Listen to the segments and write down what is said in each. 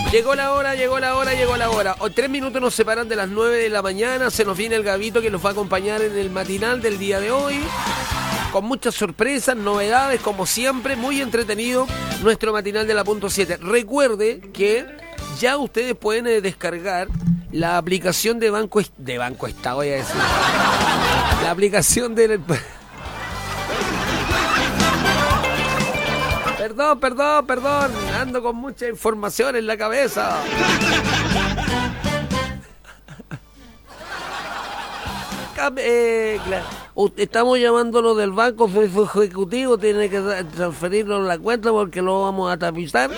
Llegó la hora. 3 minutos nos separan de las 9 de la mañana. Se nos viene el Gabito que nos va a acompañar en el matinal del día de hoy. Con muchas sorpresas, novedades, como siempre, muy entretenido nuestro matinal de la punto 7. Recuerde que ya ustedes pueden descargar la aplicación de Banco Estado, voy a decir. La aplicación del... Perdón, ando con mucha información en la cabeza. Estamos llamándolo del banco ejecutivo, tiene que transferirlo en la cuenta porque lo vamos a tapizar.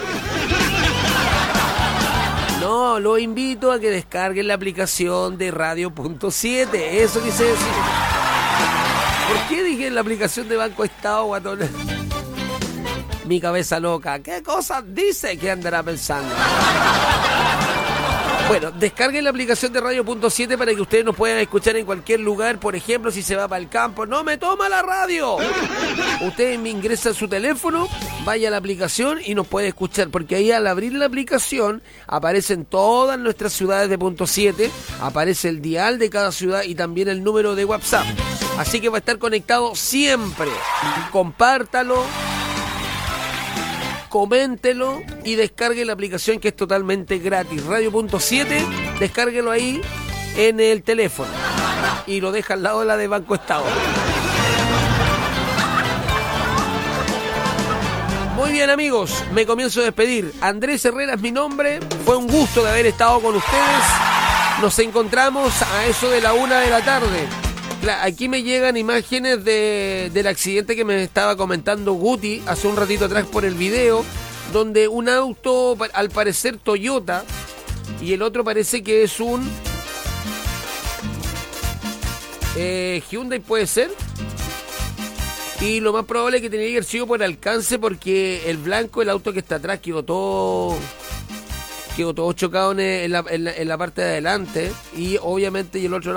No, lo invito a que descarguen la aplicación de Radio.7, eso quise decir. ¿Por qué dije la aplicación de Banco Estado, guatón? Mi cabeza loca. ¿Qué cosas dice que andará pensando? Bueno, descarguen la aplicación de Radio.7 para que ustedes nos puedan escuchar en cualquier lugar. Por ejemplo, si se va para el campo, ¡no me toma la radio! Ustedes me ingresan su teléfono, vaya a la aplicación y nos puede escuchar. Porque ahí al abrir la aplicación aparecen todas nuestras ciudades de punto 7, aparece el dial de cada ciudad y también el número de WhatsApp. Así que va a estar conectado siempre. Compártalo, coméntelo y descargue la aplicación que es totalmente gratis. Radio.7, descárguelo ahí en el teléfono y lo deja al lado de la de Banco Estado. Muy bien, amigos, me comienzo a despedir. Andrés Herrera es mi nombre, fue un gusto de haber estado con ustedes. Nos encontramos a eso de la 1 de la tarde. Aquí me llegan imágenes del accidente que me estaba comentando Guti hace un ratito atrás por el video, donde un auto, al parecer Toyota, y el otro parece que es un Hyundai, puede ser, y lo más probable es que tenía que haber sido por alcance, porque el blanco, el auto que está atrás, quedó todo chocado en la parte de adelante, y obviamente y el otro